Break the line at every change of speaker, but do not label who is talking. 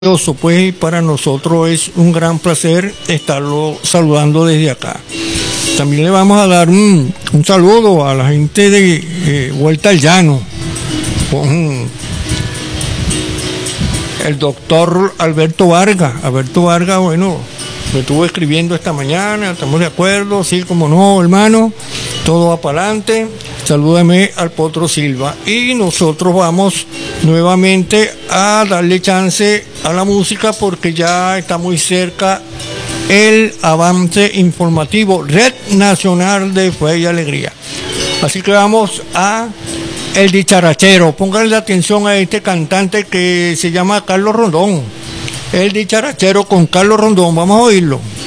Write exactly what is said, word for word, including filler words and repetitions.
Pues para nosotros es un gran placer estarlo saludando desde acá. También le vamos a dar un, un saludo a la gente de eh, Vuelta al Llano, con el doctor Alberto Vargas. Alberto Vargas, bueno, me estuvo escribiendo esta mañana, estamos de acuerdo, sí, como no, hermano, todo va para adelante. Salúdame al Potro Silva. Y nosotros vamos nuevamente a darle chance a la música porque ya está muy cerca el avance informativo, Red Nacional de Fe y Alegría. Así que vamos a El Dicharachero. Pónganle atención a este cantante que se llama Carlos Rondón. El Dicharachero con Carlos Rondón. Vamos a oírlo.